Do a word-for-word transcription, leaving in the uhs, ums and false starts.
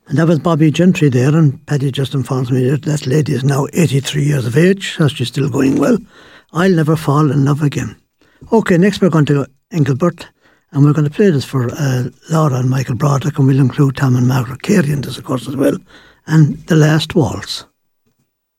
And that was Bobby Gentry there, and Paddy just informs me that that lady is now eighty-three years of age, so she's still going well. I'll Never Fall in Love Again. Okay, next we're going to Engelbert, and we're going to play this for uh, Laura and Michael Broderick, and we'll include Tom and Margaret Carey in this, of course, as well, and The Last Waltz.